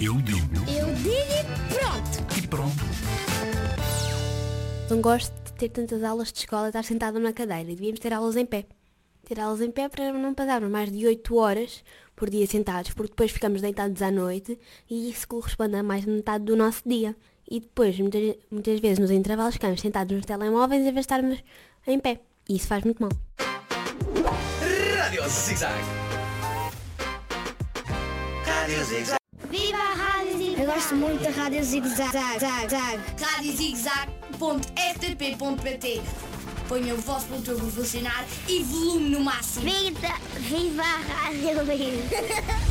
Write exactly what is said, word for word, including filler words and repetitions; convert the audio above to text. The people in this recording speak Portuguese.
Eu digo. Eu digo e pronto. E pronto. Não gosto de ter tantas aulas de escola e estar sentado na cadeira. Devíamos ter aulas em pé. Ter aulas em pé para não passarmos mais de oito horas por dia sentados, porque depois ficamos deitados à noite e isso corresponde a mais de metade do nosso dia. E depois, muitas, muitas vezes, nos intervalos, ficamos sentados nos telemóveis em vez de estarmos em pé. E isso faz muito mal. Rádio Zig-Zag. Rádio Zig-Zag. Viva a Rádio Zig-Zag! Eu gosto muito da Rádio Zig-Zag. rádio zigzag ponto r t p ponto p t. Ponha o vosso motor para funcionar e volume no máximo. Viva, viva a Rádio Zig-Zag!